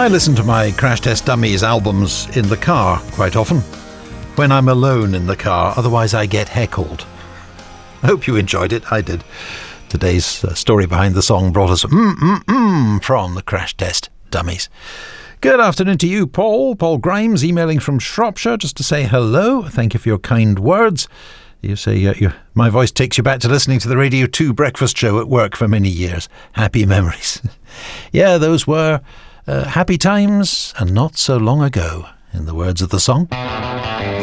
I listen to my Crash Test Dummies albums in the car quite often, when I'm alone in the car, otherwise I get heckled. I hope you enjoyed it, I did. Today's story behind the song brought us from the Crash Test Dummies. Good afternoon to you, Paul Grimes, emailing from Shropshire just to say hello. Thank you for your kind words. You say my voice takes you back to listening to the Radio 2 breakfast show at work for many years. Happy memories. Yeah, those were happy times and not so long ago, in the words of the song.